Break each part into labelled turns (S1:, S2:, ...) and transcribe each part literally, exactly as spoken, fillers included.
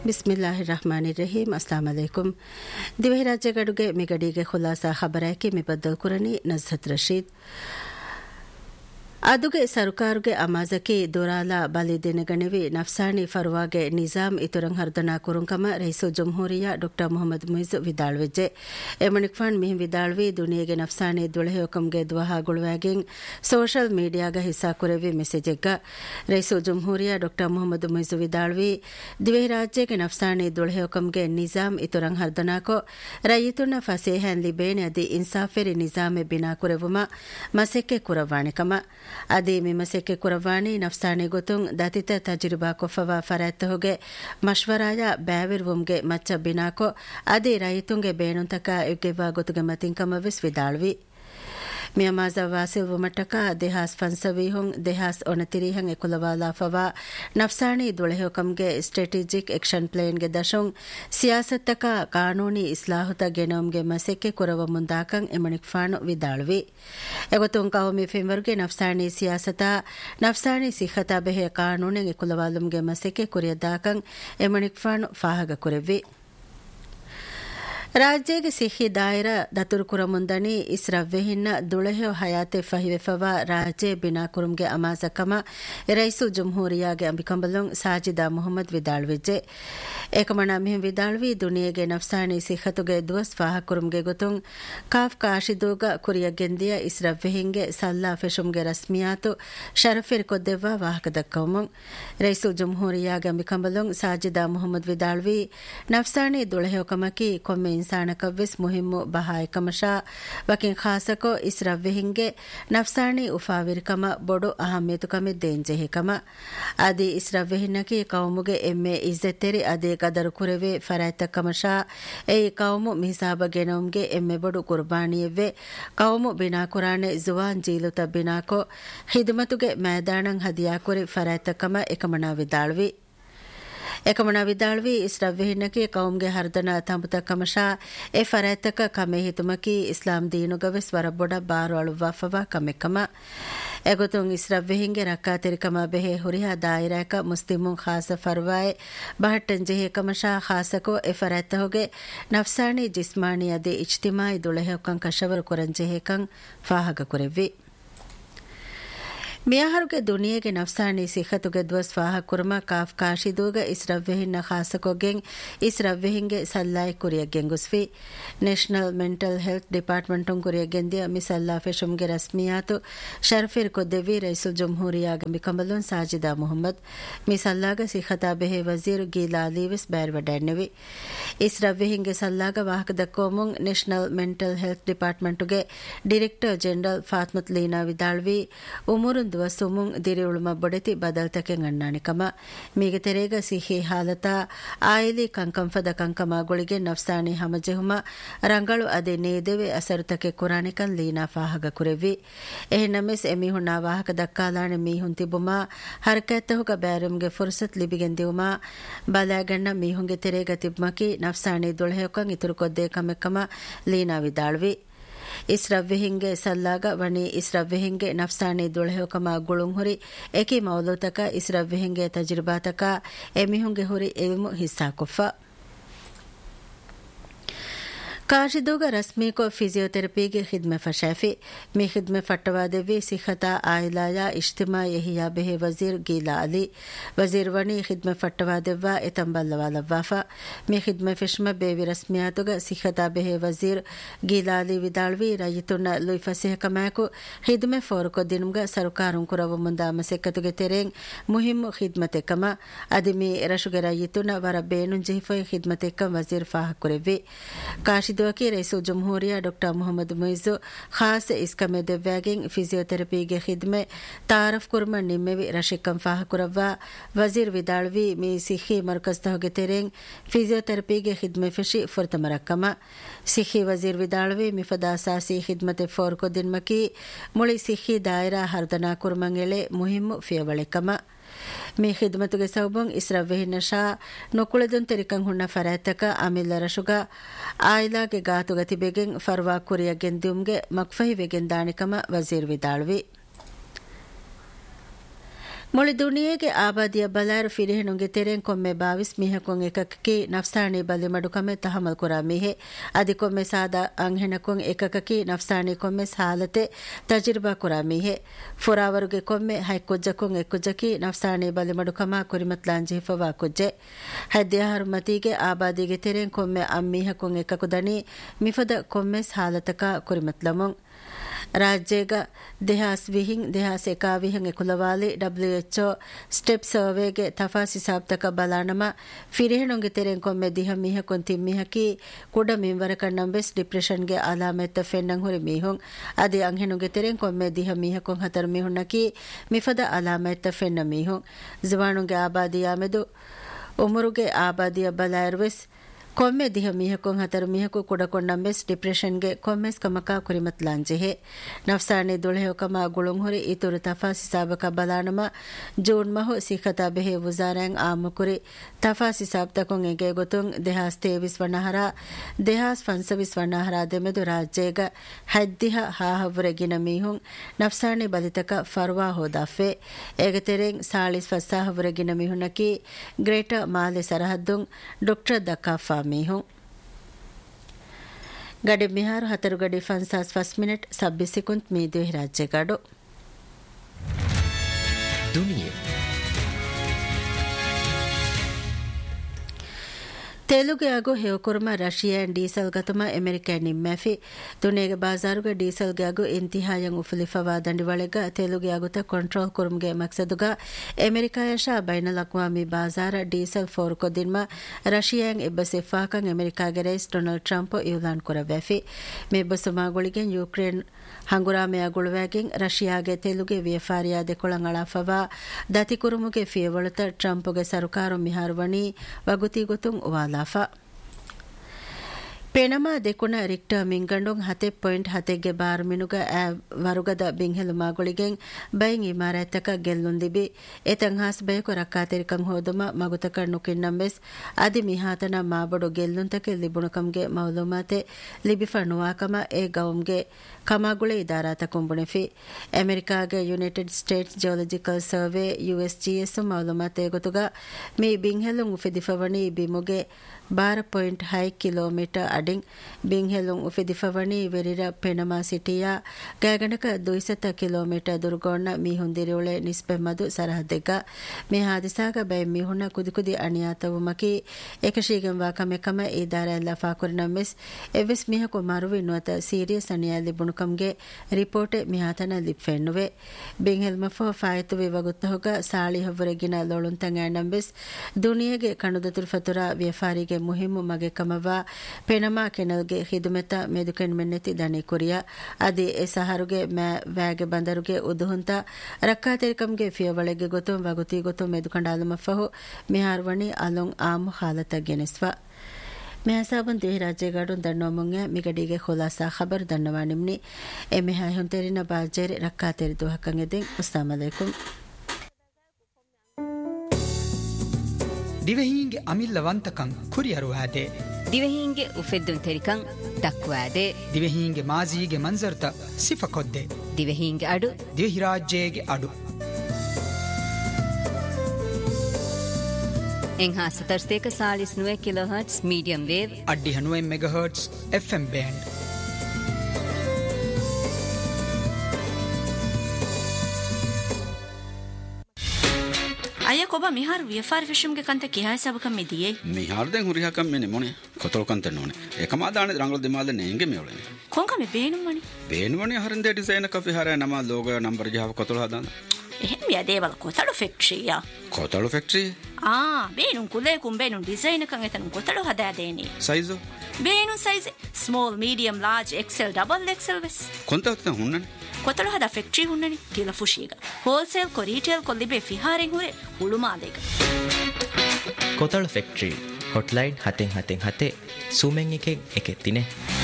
S1: ಬಿಸ್ಮಿಲ್ಲಾಹಿರ್ರಹ್ಮಾನಿರ್ರಹೀಂ. ಅಸ್ಸಲಾಮು ಅಲೈಕುಂ. ದಿವಹಿ ರಾಜ್ಯಗಡುಗೆ ಮಿಗಡಿಗೆ ಖುಲಾಸಾ ಖಬರಾಕಿ ಮಿಬದ್ದಲ್ ಕುರನಿ ನಜ್ಹತ್ Rashid. ಅದುಗೆ ಸರ್ಕಾರುಗೆ ಅಮಾಜಕಿ ದುರಾಲ ಬಲಿದಿನಗಣಿವಿ ನಫ್ಸಾನಿ ಫರ್ವಾಗೆ Nizam ಇತುರಂ ಹರ್ದನಾ ಕುರುಂಕಮ rice ಜುಮ್ಹೂರಿಯಾ doctor Mohammed ಮುಯಿಜ್ ವಿದಾಳ್ವೆಜ್ಜೆ ಎಮಣಿಕ್ಫಾನ್ ಮಿಹಿಂ ವಿದಾಳ್ವಿ ದುನಿಯೆಗೆ ನಫ್ಸಾನಿ ದುಳಹೆಯೊಕಂಗೆ ದುವಹಾಗುಳುವಾಗೆಂ social ಮೀಡಿಯಾಗ ಹಿಸ್ಸಾ ಕುರೆವಿ ಮೆಸೇಜೆಗ್ಗ rice ಜುಮ್ಹೂರಿಯಾ doctor Mohammed ಮುಯಿಜ್ ವಿದಾಳ್ವಿ ದಿವೆಹಿ ರಾಜ್ಯಗೆ ನಫ್ಸಾನಿ ದುಳಹೆಯೊಕಂಗೆ ನಿಜಾಮ್ ಇತುರಂ ಹರ್ದನಾಕೊ ರೈತುನ ಫಸೇಹನ್ ಲಿಬೇನೆ ಅದಿ ಇನ್ಸಾಫೆರಿ ನಿಜಾಮೆ ಬಿನಾ ಕುರೆವುಮ ಮಸೆಕ್ಕೆ ಕುರವಾಣಿಕಮ ಅದಿ ಮಿಮಸೆಕ್ಕೆ ಕುರವಾಣಿ ನಫ್ಸಾನಿ ಗೊತುಂ ದತಿತ ತಜಿರುಬಾ ಕೊಫವಾ ಫರಾತ್ತಹುಗೆ ಮಶ್ವರಾಯ ಬ್ಯಾವಿರ್ವುಂಗೆ ಮಚ್ಚ ಬಿನಾಕೊ ಅದಿ ರೈತುಂಗೆ ಬೇಣುಂತಕ ಯುಗೆವಾ ಗೊತುಗೆ ಮತಿಂಕಮ ವಿಸ್ ವಿದಾಳ್ವಿ ಮಿಯಮಾಜ ವಾಸಿಲ್ ವುಮಟಕ ದೆಹಾಸ್ ಫನ್ಸವೀಹುಂ ದೆಹಾಸ್ ಒನತಿರಿಹಂ ಎಕುಲವಾಲಾ ಫವಾ ನಫ್ಸಾನಿ ದುಳೆಹೊಕಂಗೆ ಸ್ಟ್ರಾಟಜಿಕ್ ಆಕ್ಷನ್ ಪ್ಲಾನ್ಗೆ ದಶುಂ ಸಿಯಾಸತ್ತಕ ಕಾನೂನಿ ಇಸ್ಲಾಹುತ ಗೆನೋಮ್ಗೆ ಮಸೆಕ್ಕೆ ಕುರವ ಮುಂದಾಕಂ ಎಮಣಿಕ್ಫಾನು ವಿದಾಳ್ವಿ ಎಗೊತುಂ ಕೌಮಿ ಫಿಂವರ್ಗೆ ನಫ್ಸಾನಿ ಸಿಯಾಸತ ನಫ್ಸಾನಿ ಸಿಖತಾ ಬೆಹೆ ಕಾನೂನಿಗೆ ಎಕುಲವಾಲುಂಗೆ ಮಸೆಕ್ಕೆ ಕುರಿಯದಾಕಂ ಎಮಣಿಕ್ಫಾನು ಫಾಹಗ ಕುರೆವಿ ರಾಜ್ಯಗೆ ಸಿಹಿ ದಾಯರ ದತುರು ಕುರಮುಂದನಿ ಇಸ್ರವ್ವೆಹಿನ್ನ ದುಳೆಹೊ ಹಯಾತೆ ಫಹಿವೆಫವಾ ರಾಜ್ಯ ಬಿನಾ ಕುರುಂಗೆ ಅಮಾಜಕಮ ರೈಸು ಜುಮ್ಹೂರಿಯಾಗೆ ಅಂಬಿಕಂಬಲುಂ ಸಾಜಿದಾ ಮೊಹಮ್ಮದ್ ವಿದಾಳ್ವಿಜ್ಜೆ ಏಕಮಣ ಮಿಹಿಂ ವಿದಾಳ್ವಿ ದುನಿಯೆಗೆ ನಫ್ಸಾನಿ ಸಿಖತುಗೆ ದುವಸ್ ಫಾಹ ಕುರುಂಗೆ ಗೊತುಂ ಕಾಫ್ ಕಾಶಿದೂಗ ಕುರಿಯ ಗೆಂದಿಯ ಇಸ್ರವ್ವೆಹಿಂಗೆ ಸಲ್ಲಾ ಫೆಶುಂಗೆ ರಸ್ಮಿಯಾತು ಶರಫಿರ್ ಕೊದ್ದೆವ್ವಾ ವಾಹಕ ದಕ್ಕವಮುಂ ರೈಸು ಜುಮ್ಹೂರಿಯಾಗೆ ಅಂಬಿಕಂಬಲುಂ ಸಾಜಿದಾ ಮೊಹಮ್ಮದ್ ವಿದಾಳ್ವಿ ನಫ್ಸಾನಿ ದುಳೆಹೊಕಮಕಿ ಕೊಮ್ಮೆ ಇನ್ಸಾನಕವ್ವೆಸ್ ಮುಹಿಮ್ಮು ಬಹಾಯಕಮಶಾ ವಕಿನ್ ಖಾಸಕೊ ಇಸ್ರವ್ವೆಹಿಂಗೆ ನಫ್ಸಾನಿ ಉಫಾವಿರ್ಕಮ ಬೊಡು ಅಹಮ್ಯತುಕಮೆ ದೇಂಜೆಹಿಕಮ ಅದಿ ಇಸ್ರವ್ವೆಹಿನ್ನಕಿ ಕೌಮುಗೆ ಎಮ್ಮೆ ಇಜ್ಜೆತ್ತೆರಿ ಅದಿ ಕದರು ಕುರೆವೆ ಫರಾಯತಕಮಶಾ ಎಯಿ ಕೌಮು ಮಿಹಿಸಾಬ ಗೆನೌಮ್ಗೆ ಎಮ್ಮೆ ಬೊಡು ಕುರ್ಬಾನಿಯವ್ವೆ ಕೌಮು ಬಿನಾ ಕುರಾನೆ ಜುವಾನ್ ಜೀಲುತ ಬಿನಾಕೊ ಹಿದ್ಮತುಗೆ ಮೈದಾನಂ ಹದಿಯಾ ಕುರಿ ಫರಾಯತಕಮ ಎಕಮಣ ವಿದಾಳ್ವಿ ಎಕಮಣ ವಿದಾಳ್ವಿ ಇಸ್ರವ್ವೆಹಿನ್ನಕಿ ಕೌಮ್ಗೆ ಹರ್ದನ ತಂಬುತಕಮಶಾ A ಫರಾಯತಕ ಕಮೆ ಹಿತುಮಕಿ Islam ದೀನುಗವೆಸ್ ವರಬೊಡ bar ಅಳುವಾ ಫವಾ ಕಮೆಕಮ ಎಗೊತುಂ ಇಸ್ರವ್ವೆಹಿಂಗೆ ರಕ್ಕಾತಿರಿಕಮ ಬೆಹೆ ಹುರಿಹಾ ದಾಯಿರಾಕ ಮುಸ್ಲಿಮುಂ Khasa ಫರ್ವಾಯೆ ಬಹಟ್ಟನ್ ಜೆಹೆ ಕಮಶಾ ಖಾಸಕೊ A ಫರಾಯತಹುಗೆ ನಫ್ಸಾನಿ ಜಿಸ್ಮಾನಿ ಅದಿ ಇಜ್ತಿಮಾಯಿ ದುಳೆಹೊಕಂ ಕಶವರು ಕೊರಂಜೆಹೆಕಂ ಫಾಹಗ ಕುರೆವ್ವಿ ಮಿಯಾಹರುಗೆ ದುನಿಯೆಗೆ ನಫ್ಸಾನಿ ಸಿಖತುಗೆ ದ್ವಸ್ ಫಾಹ kurma calf ಕಾಶಿದೂಗ ಇಸ್ರವ್ವೆಹಿನ್ನ ಖಾಸಕೊಗೆಂ ಇಸ್ರವ್ವೆಹಿಂಗೆ ಸಲ್ಲಾಯ್ ಕುರಿಯಗೆಂ ಗುಸ್ಫಿ national mental health ಡಿಪಾರ್ಟ್ಮೆಂಟುಂ ಕುರಿಯಗೆಂದಿಯ ಮಿಸಲ್ಲಾ ಫೆಶುಂಗೆ ರಸ್ಮಿಯಾತು ಶರ್ಫಿರ್ ಕೊದ್ದೆವಿ ರೈಸುಲ್ ಜುಮ್ಹೂರಿಯಾಗ ಮಿಕಂಬಲುನ್ ಸಾಜಿದಾ Mohammed ಮಿಸಲ್ಲಾಗ ಸಿಖತಾ ಬೆಹೆ ವಜೀರ್ ಗೀಲಾ ಲೀವಿಸ್ ಬ್ಯಾರ್ವಡ್ಯಾನ್ನೆವಿ ಇಸ್ರವ್ವೆಹಿಂಗೆ ಸಲ್ಲಾಗ ವಾಹಕ ದಕ್ಕೋಮುಂ national mental health ಡಿಪಾರ್ಟ್ಮೆಂಟುಗೆ director general ಫಾತ್ಮತ್ Leena ವಿದಾಳ್ವಿ ಉಮುರುನ್ ವಸುಮುಂ ದಿರಿಯುಳುಮ ಬೊಡೆತಿ ಬದಲ್ತಕೆ ಅಣ್ಣಾಣಿಕಮ ಮೀಗೆ ತೆರೆಗ ಸಿಹಿ ಹಾಲತ ಆಯಿಲಿ ಕಂಕಂಫದ ಕಂಕಮಗಳಿಗೆ ನಫ್ಸಾನಿ ಹಮಜೆಹುಮ ರಂಗಳು ಅದೆ ನೇದೆವೆ ಅಸರುತಕೆ ಕುರಾಣಿಕನ್ ಲೀನಾ ಫಾಹಗ ಕುರೆವಿ ಎಹೆನಮೆಸ್ ಎಮಿಹುಣ್ಣ ವಾಹಕ ದಕ್ಕಾಲಾಣೆ ಮೀಹುನ್ ತಿಬುಮ ಹರಕತ್ತಹುಗ ಬ್ಯಾರುಮ್ಗೆ ಫುರ್ಸತ್ ಲಿಬಿಗೆಂದಿವುಮ ಬಲಾಗಣ್ಣ ಮೀಹುಂಗೆ ತೆರೆಗ ತಿಬ್ಮಕಿ ನಫ್ಸಾನಿ ದುಳಹೆಯೊಕಂ ಇತುರು ಕೊದ್ದೆ ಕಮೆಕ್ಕಮ ಲೀನಾ ವಿದಾಳ್ವಿ ಇಸ್ರವ್ವೆಹಿಂಗೆ ಸಲ್ಲಾಗ ವಣಿ ಇಸ್ರವ್ವೆಹಿಂಗೆ ನಫ್ಸಾನಿ ದುಳೆಹೊಕಮ ಗುಳುಂ ಹುರಿ ಏಕಿ ಮೌಲೂತಕ ಇಸ್ರವ್ವೆಹಿಂಗೆ ತಜಿರ್ಬಾತಕ ಎಮಿಹುಂಗೆ ಹುರಿ ಇಲ್ಮು ಹಿಸ್ಸಾ ಕೊಫ್ಫ ಕಾಶಿದೂಗ ರಸ್ಮೀಕೊ ಫಿಜಿಯೋಥೆರಪಿಗೆ ಖಿದ್ಮೆ ಫಶಾಫಿ ಮಿ ಖಿದ್ಮೆ ಫಟ್ಟವಾದೆವಿ ಸಿಖತಾ ಆಯಿಲಾಯ ಇಜ್ತಿಮಾ ಯಹಿಯಾ ಬೆಹೆ ವಜೀರ್ ಗೀಲಾ ಅಲಿ ವಜೀರ್ ವಣಿ ಖಿದ್ಮೆ ಫಟ್ಟವಾದೆವ್ವಾ ಎತಂಬಲ್ಲವಾಲವ್ವಾಫ ಮಿ ಖಿದ್ಮೆ ಫಿಶ್ಮ ಬೇವಿ ರಸ್ಮಿಯಾತುಗ ಸಿಖತಾ ಬೆಹೆ ವಜೀರ್ ಗೀಲಾ ಅಲಿ ವಿದಾಳ್ವಿ ರೈತುನ್ನ ಲುಯ್ ಫಸಿಹ ಕಮಾಕು ಖಿದ್ಮೆ ಫೋರ್ಕೊ ದಿನುಮ್ಗ ಸರ್ಕಾರುಂ ಕುರವ ಮುಂದ ಮಸೆಕ್ಕತುಗೆ ತೆರೆಂ ಮುಹಿಮ್ಮು ಖಿದ್ಮತೆ ಕಮ ಅದಿಮಿ ರಶುಗೆ ರೈತುನ್ನ ವರ ಬೇನುಂ ಜಿಹಿಫೊಯ್ ಖಿದ್ಮತೆ ಕಂ ವಜೀರ್ ಫಾಹ ಕುರೆವಿ ಕಾಶಿ ದೋಕಿ ರೈಸು ಜುಮ್ಹೂರಿಯಾ ಡಾಕ್ಟರ್ ಮೊಹಮ್ಮದ್ ಮುಯಿಜ್ ಖಾಸ್ ಇಸ್ಕಮೆ ದೆವ್ವಾಗೆಂ ಫಿಜಿಯೋಥೆರಪಿಗೆ ಖಿದ್ಮೆ ತಾರಫ್ ಕುರ್ಮ ನಿಮ್ಮೆವಿ ರಶಿಕಂ ಫಾಹ ಕುರವ್ವಾ ವಜೀರ್ ವಿದಾಳ್ವಿ ಮಿ ಸಿಖಿ ಮರ್ಕಜ್ ತಹಗೆ ತೆರೆಂ ಫಿಜಿಯೋಥೆರಪಿಗೆ ಖಿದ್ಮೆ ಫಿಶಿ ಫುರ್ತ ಮರಕ್ಕಮ ಸಿಖಿ ವಜೀರ್ ವಿದಾಳ್ವಿ ಮಿಫದಾ ಸಾಸಿ ಖಿದ್ಮತೆ ಫೋರ್ಕೊ ದಿನ್ಮಕಿ ಮುಳಿ ಸಿಖಿ ದಾಯರಾ ಹರ್ದನಾ ಕುರ್ಮಂಗೆಳೆ ಮುಹಿಮ್ಮು ಫಿಯವಳೆಕಮ ಮಿ ಖಿದ್ಮತುಗೆ ಸೌಬಂ ಇಸ್ರವ್ವೆಹಿನ್ನ ಶಾ ನೊಕುಳೆದುನ್ ತೆರಿಕಂ ಹುಣ್ಣ ಫರಾಯತಕ ಅಮಿಲ್ಲ ರಶುಗ ಆಯಿಲಾಗೆ ಗಾತುಗ ತಿಬೆಗೆಂ ಫರ್ವಾ ಕುರಿಯ ಗೆಂದಿಯುಮ್ಗೆ ಮಕ್ಫಹಿ ವೆಗೆಂ ದಾಣಿಕಮ ವಜೀರ್ ವಿದಾಳ್ವಿ ಮೊಳಿ ದುನಿಯೆಗೆ ಆಬಾದಿಯ ಬಲಾರು ಫಿರಿಹೆನುಗೆ ತೆರೆನ್ ಕೊಮ್ಮೆ ಬಾವಿಸ್ ಮಿಹಕೊಂ ಏಕಕಕಿ ನಫ್ಸಾನಿ ಬಲಿ ಮಡುಕಮೆ ತಹಮಲ್ ಕುರಾ ಮಿಹೆ ಅದಿ ಕೊಮ್ಮೆ ಸಾದ ಅಂಹೆನಕೊಂ ಏಕಕಕಿ ನಫ್ಸಾನಿ ಕೊಮ್ಮೆ ಸಾಲತೆ ತಜಿರ್ಬಾ ಕುರಾ ಮಿಹೆ ಫುರಾವರುಗೆ ಕೊಮ್ಮೆ ಹೈಕೊಜ್ಜಕೊಂ ಎಕ್ಕುಜ್ಜಕಿ ನಫ್ಸಾನಿ ಬಲಿ ಮಡುಕಮ ಕುರಿಮತ್ಲಾನ್ ಜಿಫವಾ ಕುಜ್ಜೆ ಹದ್ದಿಯ ಹರುಮತಿಗೆ ಆಬಾದಿಗೆ ತೆರೆನ್ ಕೊಮ್ಮೆ ಅಂ ಮಿಹಕೊಂ ಏಕಕುದನಿ ಮಿಫದ ಕೊಮ್ಮೆ ಸಾಲತಕ ಕುರಿಮತ್ಲಮೊಂ ರಾಜ್ಯಗ ದೆಹಾಸ್ ವಿಹಿಂ ದೆಹಾಸ್ ಎಕಾವಿಹಿಂ ಎಕುಲವಾಲಿ ಡಬ್ಲ್ಯೂ ಎಚ್ ಒ ಸ್ಟೆಪ್ ಸರ್ವೆಗೆ ತಫಾಸಿ ಸಾಬ್ತಕ ಬಲಾನಮ ಫಿರಿಹೆಣೊಂಗೆ ತೆರೆನ್ ಕೊಮ್ಮೆ ದಿಹ ಮಿಹಕೊಂ ತಿಮ್ಮಿಹಕಿ ಕುಡ ಮಿಂವರ ಕಣ್ಣಂಬೆಸ್ ಡಿಪ್ರೆಷನ್ಗೆ ಅಲಾಮೆತ್ತ ಫೆನ್ನಂ ಹುರಿ ಮಿಹುಂ ಅದಿ ಅಂಹೆಣೊಂಗೆ ತೆರೆನ್ ಕೊಮ್ಮೆ ದಿಹ ಮಿಹಕೊಂ ಹತರ ಮಿಹುನ್ನಕಿ ಮಿಫದ ಅಲಾಮೆತ್ತ ಫೆನ್ನ ಮಿಹುಂ ಜವಾನುಗೆ ಆಬಾದಿಯಾಮೆದು ಉಮರುಗೆ ಆಬಾದಿಯ ಬಲಾಯರ್ವೆಸ್ ಕೊಮ್ಮೆ ದಿಹ ಮಿಹಕೊಂ ಹತರ ಮಿಹಕು ಕುಡಕೊಂಡಂಬೆಸ್ ಡಿಪ್ರೆಷನ್ಗೆ ಕೊಮ್ಮೆಸ್ ಕಮಕ ಕುರಿಮತ್ಲಾಂಜೆಹೆ ನಫ್ಸಾನಿ ದುಳೆಹೊ ಕಮ ಗುಳುಂ ಹುರಿ ಇತುರು ತಫಾಸಿ ಸಾಬಕ ಬಲಾನಮ ಜೂನ್ ಮಹು ಸಿಖತಾ ಬೆಹೆ ವುಜಾರೆಂ ಆಮುಕುರಿ ತಫಾಸಿ ಸಾಬ್ತಕೊಂ ಎಗೆ ಗೊತುಂ ದೆಹಾಸ್ ತೇವಿಸ್ ವನಹರ ದೆಹಾಸ್ ಫನ್ಸವಿಸ್ ವನಹರ ದೆಮೆದು ರಾಜ್ಯಗ ಹದ್ದಿಹ ಹಾಹವ್ರೆಗಿನ ಮೀಹುಂ ನಫ್ಸಾನಿ ಬಲಿತಕ ಫರ್ವಾ ಹೋದಾಫೆ ಎಗೆ ತೆರೆಂ ಸಾಳಿಸ್ ಫಸ್ಸಾಹವ್ರೆಗಿನ ಮೀಹುನಕಿ ಗ್ರೇಟರ್ ಮಾಲೆ ಸರಹದ್ದುಂ ಡಾಕ್ಟರ್ ದಕಾಫಾ मीहूं गडे मिहार हतरु गडे फंसास फस्ट मिनट छब्बीस सेकंड मीदु राज्य गाडो दुनिया तेलुगे आगो हेवकुरमा रशिया डीसल गतुम अमेरिका निम्मेफಿ दुनियागे बाजारुगे डीसल गे आगो इंतिहायं उफलिफवा दंडिवळेग तेलुगे आगुತ कंट्रोल कुरुमगे मकसदुग अमेरिका यशा बैनल अक़वामी बाजार डीसल फोर कोदिन्मा रशियां इब्बसेफाकं अमेरिका गे रईस डोनाल्ड ट्रंप इलान कुरवेफಿ मे बसुमागुಳಿಗೆ ಯುಕ್ರೇನ್ ಹಂಗುರಾಮೆಯ ಗುಳುವಾಗೆನ್ ರಶಿಯಾಗೆ ತೆಲುಗೆ ವ್ಯಾಪಾರಿಯ ದೆಕೊಳಂ ಅಳಾಫವಾ ದತಿ ಕುರುಮುಗೆ ಫಿಯವಳತ ಟ್ರಂಪ್ಗೆ ಸರ್ಕಾರು ಮಿಹಾರ್ವಣಿ ವಗುತಿ ಗೊತುಂ ಉವಾಲಾಫಾ ಪೆನಮ ದೆಕುಣ ರಿಕ್ಟರ್ ಮಿಂಗಂಡೊಂ ಹತೆ ಪಾಯಿಂಟ್ ಹತೆಗೆ ಬಾರ್ ಮಿನುಗ ವರುಗದ ಬಿಂಹೆಲುಮಾಗುಳಿಗೆನ್ ಬೈನ್ ಇಮಾರತಕ ಗೆಲ್ಲುಂದಿಬಿ ಎತಂ ಹಾಸ್ ಬಯಕು ರಕ್ಕಾತೆರಿಕಂ ಹೋದುಮ ಮಗುತಕ ನುಕಿನ್ನಂಬೆಸ್ ಅದಿ ಮಿಹಾತನ ಮಾಬಡು ಗೆಲ್ಲುಂತಕೆ ಲಿಬುಣಕಂಗೆ ಮೌಲುಮಾತೆ ಲಿಬಿಫನುವಾಕಮ A ಗೌಮ್ಗೆ ಕಮಾಗುಳೆ ಇದಾರಾತ ಕುಂಬುಣೆಫಿ ಅಮೆರಿಕಾಗೆ United States geological survey ಯುಎಸ್ಜಿಎಸ್ ಮೌಲುಮಾತೆ ಗೊತುಗ ಮಿ ಬಿಂಹೆಲುಂ ಉಫೆದಿಫವಣಿ ಬಿಮುಗೆ ಬಾರ point high kilometre ಅಡಿಂ ಬಿಂಹೆಲುಂ ಉಫೆದಿಫವಣಿ ವೆರಿರ ಪೆನಮಾ ಸಿಟಿಯಾ ಗಗನಕ ದುಯಿಸತ kilometre ದುರ್ಗೋಣ ಮೀಹುಂದಿರುಳೆ ನಿಸ್ಬೆಮ್ಮದು ಸರಹದ್ದೆಗ May ಹಾದಿಸಾಗ by ಮೀಹುನ ಕುದಿಕುದಿ ಅಣಿಯಾತವುಮಕಿ ಏಕಶೀಗಂ ವಾಕಮೆಕಮ ಇದಾರ ಲಫಾಕುರಿನ ಮಿಸ್ ಎವಿಸ್ ಮಿಹಕು ಮರುವಿ ನುವತ ಸೀರಿಯಸ್ ಅಣಿಯಾ ಲಿಬುಣುಕಂಗೆ ರಿಪೋರ್ಟ್ ಮಿಹಾತನ ಲಿಪ್ಫೆನ್ನುವೆ ಬಿಂಹೆಲ್ಮಫೋ ಫಾಯತುವಿ ವಗುತ್ತಹುಗ ಸಾಳಿ ಹವ್ವರೆಗಿನ ಲೋಳುಂತಂ ಆಂಡಂಬಿಸ್ ದುನಿಯಗೆ ಕಣುದತುರು ಫತುರ ವ್ಯಾಪಾರಿಗೆ ಮುಹಿಮ್ಮು ಮಗೆ ಕಮವ ಪೆನಮಾ ಕೆನಲ್ಗೆ ಹಿದುಮೆತ ಮೆದುಕೆನ್ ಮೆನ್ನೆತಿ ದನಿ ಕುರಿಯ ಅದಿ ಎ ಸಹರುಗೆ ಮ್ಯಾ ವ್ಯಾಗೆ ಬಂದರುಗೆ ಉದುಹುಂತ ರಕ್ಕಾತೆರಿಕಂಗೆ ಫಿಯವಳೆಗೆ ಗೊತುಂ ವಗುತಿ ಗೊತುಂ ಮೆದುಕಂಡಾಲುಮಫಹು ಮಿಹಾರ್ವಣಿ ಅಲೊಂ ಆಮು ಹಾಲತ ಗೆನೆಸ್ವ මෙහසාබන් දෙහි රාජ්‍යගාඩුන් දන්නවමුන්ගේ මිගඩීගේ ಖುಲಾಸಾ ಖಬರ್ ದನ್ನವಾನಿಮ್ನಿ ಎಮೆ ಹಾಯ್ ಹೊಂತೆರಿನ ಬಾಜೇರಿ ರಕ್ಕಾತೆರಿ ದುಹಕಂ ಎದೆನ್ ಅಸ್ಸಲಾಮು ಅಲೈಕುಂ
S2: ದಿವೆಹೀಂಗೆ ಅಮಿಲ್ಲವಂತಕಂ ಕುರಿಯರು ಆದೆ
S3: ದಿವೆಹೀಂಗೆ ಉಫೆದ್ದುನ್ ತೆರಿಕಂ ದಕ್ವಾದೆ
S2: ದಿವೆಹೀಂಗೆ ಮಾಜಿಗೆ ಮಂಜರ್ತ ಸಿಫಕೊದ್ದೆ
S3: ದಿವೆಹೀಂಗೆ ಅಡು
S2: ದಿವೆಹಿ ರಾಜ್ಯಗೆ ಅಡು
S3: ಎಂಹಾ ಸತರ್ಸ್ತೇಕ Chalisa ನುವೆ kilo hertz medium wave
S2: ಅಡ್ಡಿ ಹನುವೆ ಮೆಗಾ ಹರ್ಟ್ಸ್ ಎಫ್ಎಂ ಬ್ಯಾಂಡ್
S4: අය කොබ මිහාර ව්‍යාපාර විශ්වම්ගේ කන්ත කියා සබකම් මෙදියේ
S5: මිහාර දැන් හුරිහකම් මෙනේ මොනේ කොතල කන්ත නෝනේ එකම දානේ රංගල දෙමාල නේංගෙ මෙවලනේ
S4: කොංග මේ බේනුමනි
S5: බේනුමනි හරින්ද ඩිසයින් කෆි හරය නම ලෝගෝ නම්බර් ජාව කොතල හදාන
S4: එහෙම යදේවල කොතල ෆැක්ටරියා
S5: කොතල ෆැක්ටරි
S4: ආ බේනුන් කුලේ කුම් බේනුන් ඩිසයින් එකන් එතන කොතල හදා දෙන්නේ
S5: සයිසෝ
S4: බේනුන් size small medium large Excel double Excel වෙස්
S5: කොන්තත් හුන්නනේ
S4: කොතල හදා ෆැක්ටරි හුන්නනේ තිල ෆුෂීග ಹೋಲ್ಸೇಲ್ ಕೊ ರಿಟೇಲ್ ಕೊ ಲಿಬೆ ಫಿಹಾರೆನ್ ಹುರೆ ಹುಳುಮಾಲೆಗ
S6: කොතල ෆැක්ටරි හොට්ලයින් හතෙන් හතෙන් හතේ සූමෙන් එකෙන් එකෙත්තිනේ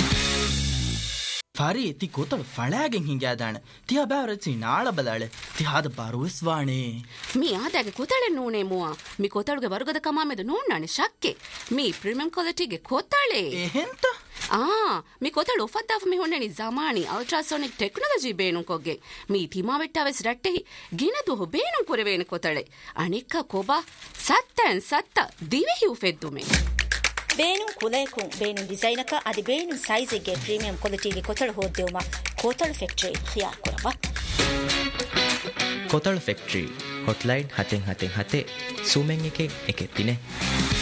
S7: ಫಾರಿ ತಿ ಕೋತಳು ಫಳಾಗೆಂ ಹಿಂಗ್ಯಾ ದಾಣ ತಿಯ ಬಾವರಚಿ ನಾಳ ಬಲಾಳೆ ತಿಹಾದ ಬಾರುಸ್ವಾಣೆ
S8: ಮೀ ಆದಾಗೆ ಕೋತಳೆ ನೂನೆ ಮುವಾ ಮೀ ಕೋತಳುಗೆ ವರ್ಗದ ಕಮಾಮೆದು ನೋಣ್ಣಾಣೆ ಶಕ್ಕೆ ಮೀ ಪ್ರೀಮಿಯಂ ಕ್ವಾಲಿಟಿಗೆ ಕೋತಳೆ
S7: ಎಂತ
S8: ආ මේ කොතල ඔෆද්දාව මේ හොන්නනි ජමානි අල්ට්‍රාසොනික් ටෙක්නොලොජි බේනුම් කොගේ මේ තිමා වෙට්ටාවෙස් රට්ටෙහි ගිනදුහ බේනුම් කුරවේන කොතලේ අනික්ක කොබා සත්තෙන් සත්ත දිවෙහි උෆෙද්දුමේ
S9: ಬೇನು ಕುಲೇಕು ಬೇನು ಡಿಸೈನಕ ಅದಿ ಬೇನು ಸೈಜಿಗೆ premium ಕ್ವಾಲಿಟಿಗೆ ಕೊತಳು ಹೋದ್ದೇವಮ ಕೊತಳು factory ಖಿಯಾ Korava
S6: ಕೊತಳು factory hotline ಹತೆಂ ಹತೆಂ ಹತೆ ಸೂಮೆಂಗ್ A K A K ತಿನೆ